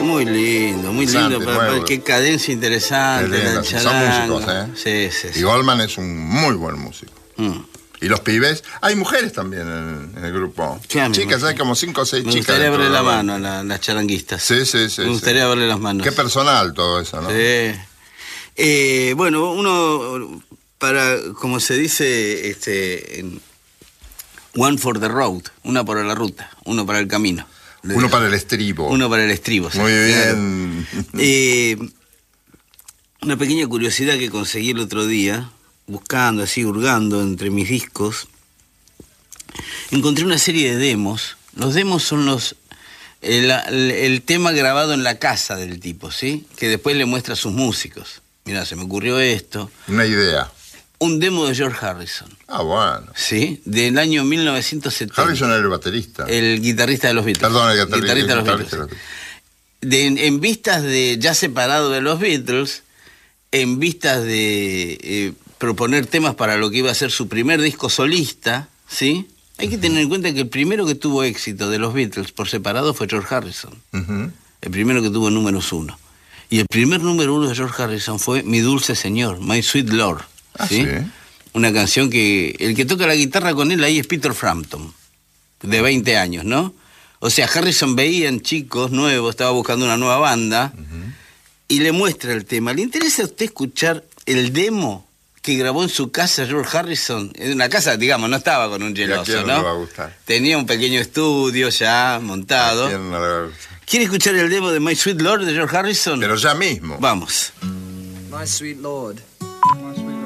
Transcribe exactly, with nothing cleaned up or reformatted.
Muy lindo, muy lindo. Para, para, qué cadencia interesante. La Son músicos, ¿eh? Sí, sí, sí. Y Goldman es un muy buen músico. Mm. Y los pibes, hay mujeres también en, en el grupo. Claro, chicas, hay como cinco o seis me chicas. Me gustaría verle la, la mano a la, las charanguistas. Sí, sí, sí. Me gustaría sí. verle las manos. Qué personal todo eso, ¿no? Sí. Eh, bueno, uno, para, como se dice, este, en one for the road, una para la ruta, uno para el camino. Uno para el estribo. Uno para el estribo. Muy ¿sí? bien. Eh, una pequeña curiosidad que conseguí el otro día, buscando, así, hurgando entre mis discos, encontré una serie de demos. Los demos son los el, el, el tema grabado en la casa del tipo, ¿sí? Que después le muestra a sus músicos. Mirá, se me ocurrió esto. Una idea. Un demo de George Harrison. Ah, bueno. Sí, del año mil novecientos setenta. Harrison era el baterista. El guitarrista de los Beatles. Perdón, el guitarrista, guitarrista el de los guitarrista Beatles. De, en, en vistas de, ya separado de los Beatles, en vistas de eh, proponer temas para lo que iba a ser su primer disco solista, ¿sí? Hay que uh-huh. tener en cuenta que el primero que tuvo éxito de los Beatles por separado fue George Harrison. Uh-huh. El primero que tuvo números uno. Y el primer número uno de George Harrison fue Mi Dulce Señor, My Sweet Lord. ¿Sí? Ah, ¿sí? Una canción que el que toca la guitarra con él ahí es Peter Frampton, de veinte años, ¿no? O sea, Harrison veía en chicos nuevos, estaba buscando una nueva banda, uh-huh. y le muestra el tema. ¿Le interesa a usted escuchar el demo que grabó en su casa George Harrison? En una casa, digamos, no estaba con un geloso, ¿no? No le va a gustar. Tenía un pequeño estudio ya montado. ¿A quién no le va a gustar? ¿Quiere escuchar el demo de My Sweet Lord de George Harrison? Pero ya mismo. Vamos. My Sweet Lord. My sweet